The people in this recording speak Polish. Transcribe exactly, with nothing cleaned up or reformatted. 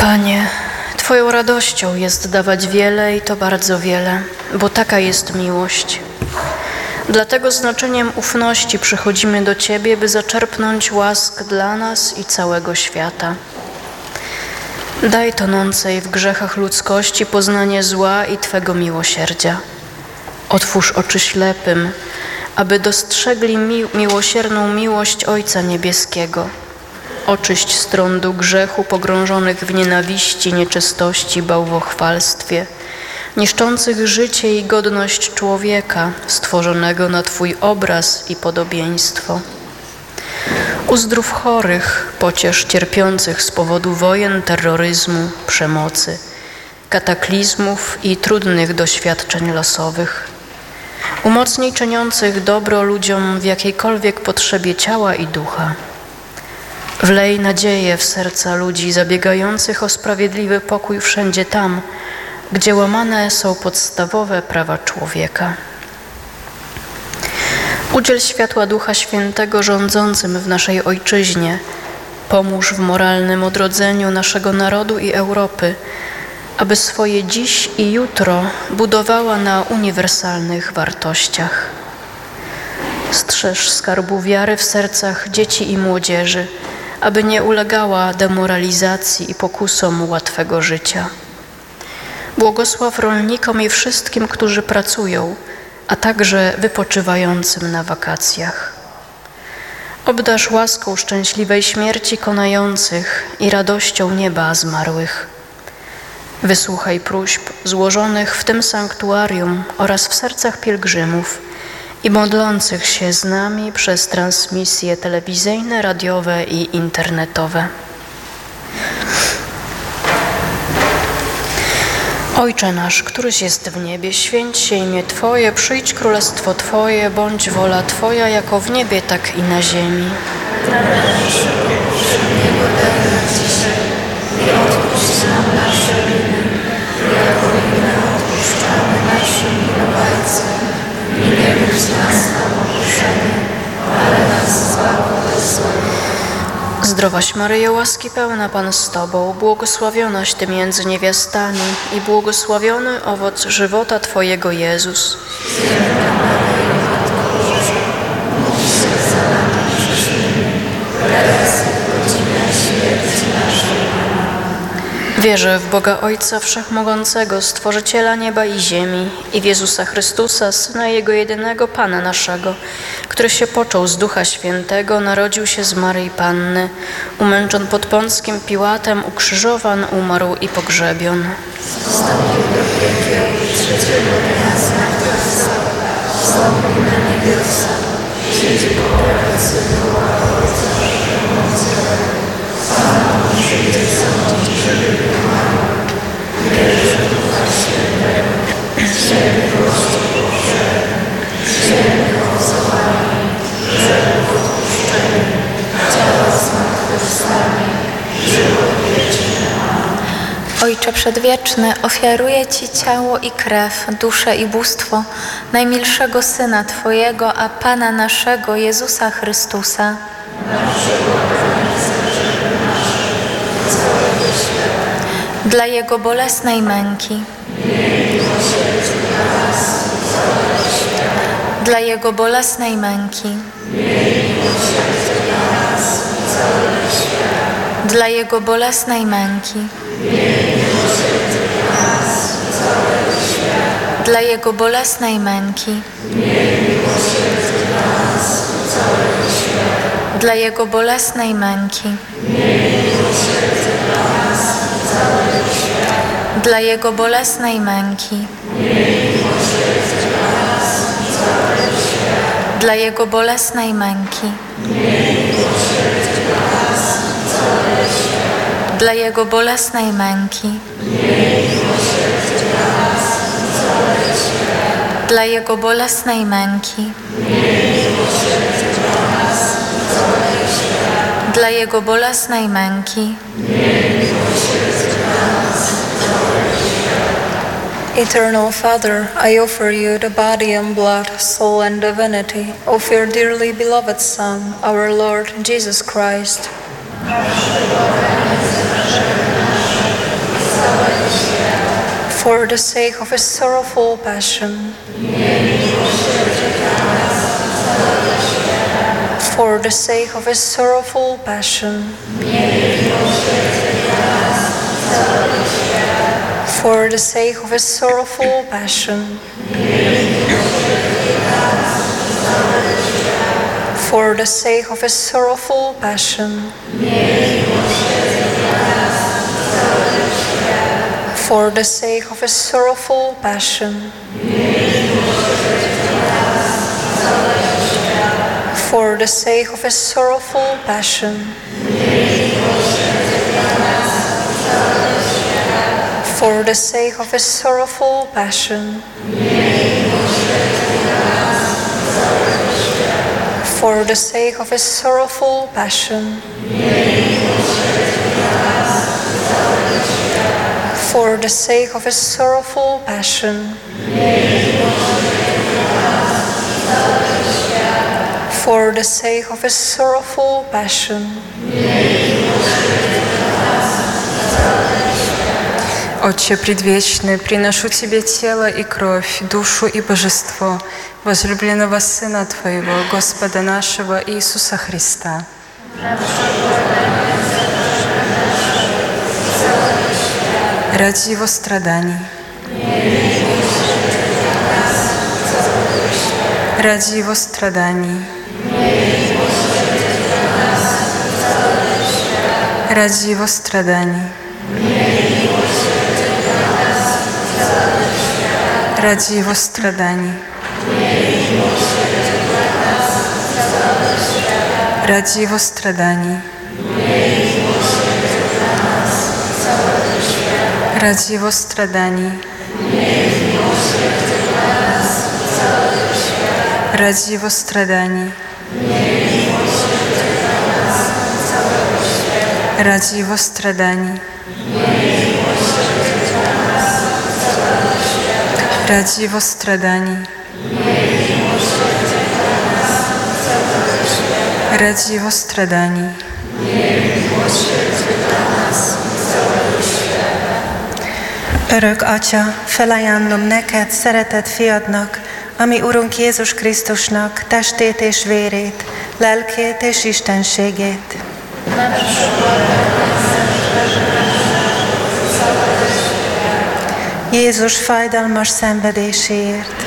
Panie, Twoją radością jest dawać wiele i to bardzo wiele, bo taka jest miłość. Dlatego z znaczeniem ufności przychodzimy do Ciebie, by zaczerpnąć łask dla nas i całego świata. Daj tonącej w grzechach ludzkości poznanie zła i Twego miłosierdzia. Otwórz oczy ślepym, aby dostrzegli mi miłosierną miłość Ojca Niebieskiego. Oczyść z trądu grzechu pogrążonych w nienawiści, nieczystości, bałwochwalstwie, niszczących życie i godność człowieka, stworzonego na Twój obraz i podobieństwo. Uzdrów chorych, pociesz cierpiących z powodu wojen, terroryzmu, przemocy, kataklizmów i trudnych doświadczeń losowych. Umocnij czyniących dobro ludziom w jakiejkolwiek potrzebie ciała i ducha. Wlej nadzieję w serca ludzi zabiegających o sprawiedliwy pokój wszędzie tam, gdzie łamane są podstawowe prawa człowieka. Udziel światła Ducha Świętego rządzącym w naszej Ojczyźnie. Pomóż w moralnym odrodzeniu naszego narodu i Europy, aby swoje dziś i jutro budowała na uniwersalnych wartościach. Strzeż skarbu wiary w sercach dzieci i młodzieży, aby nie ulegała demoralizacji i pokusom łatwego życia. Błogosław rolnikom i wszystkim, którzy pracują, a także wypoczywającym na wakacjach. Obdarz łaską szczęśliwej śmierci konających i radością nieba zmarłych. Wysłuchaj próśb złożonych w tym sanktuarium oraz w sercach pielgrzymów i modlących się z nami przez transmisje telewizyjne, radiowe i internetowe. Ojcze nasz, któryś jest w niebie, święć się imię Twoje, przyjdź królestwo Twoje, bądź wola Twoja, jako w niebie, tak i na ziemi. I odpuść nam nasze winy, jako i my odpuszczamy naszym winowajcom. I nie budź nas na pokuszenie, ale nas zbaw od złego. Zdrowaś Maryjo, łaski pełna, Pan z Tobą, błogosławionaś Ty między niewiastami i błogosławiony owoc żywota Twojego, Jezus. Święta Maryjo, Matko Boża, módl się za nami grzesznymi, teraz i w godzinę śmierci naszej. Wierzę w Boga Ojca Wszechmogącego, Stworzyciela nieba i ziemi, i w Jezusa Chrystusa, Syna Jego jedynego, Pana naszego, który się począł z Ducha Świętego, narodził się z Maryi Panny, umęczon pod Pąckim Piłatem, ukrzyżowan, umarł i pogrzebion. Wstąpił do piekieł i trzeciego dnia zmartwychwstał, wstąpił na niebiosa, siedzi po prawicy Boga Ojca Wszechmogącego. Pan przyjdzie sądzić żywych i umarłych. Wierzę w Ducha Świętego, święty Kościół powszechny, świętych obcowanie, grzechów odpuszczenie, ciała zmartwychwstanie, żywot wieczny. Ojcze Przedwieczny, ofiaruję Ci ciało i krew, duszę i bóstwo najmilszego Syna Twojego, a Pana naszego, Jezusa Chrystusa, dla Jego bolesnej męki, dla Jego bolesnej męki, dla Jego bolesnej męki, dla Jego bolesnej męki, dla Jego bolesnej męki, dla Jego bolesnej męki, dla Jego bolesnej męki, dla Jego bolesnej męki, dla Jego bolesnej męki, dla Jego bolesnej męki. Eternal Father, I offer you the body and blood, soul and divinity of your dearly beloved Son, our Lord Jesus Christ. For the sake of his sorrowful passion. For the sake of his sorrowful passion. For the sake of his sorrowful passion. For the sake of his sorrowful passion. For the sake of his sorrowful passion. For the sake of his sorrowful passion. For the sake of his sorrowful passion. For the sake of his sorrowful passion. For the sake of his sorrowful passion. For the sake of his sorrowful passion. Отче предвечный, приношу Тебе тело и кровь, душу и божество возлюбленного Сына Твоего, Господа нашего Иисуса Христа. Ради Его страданий, ради Его страданий, ради Его страданий, ради Его страданий, ради Его страданий, ради Его страданий, ради Его страданий, ради Его страданий, ради Его страданий, ради Его страданий. Örök Atya, felajánlom neked, szeretett fiadnak, ami Urunk Jézus Krisztusnak testét és vérét, lelkét és istenségét. Jézus fájdalmas szenvedéséért,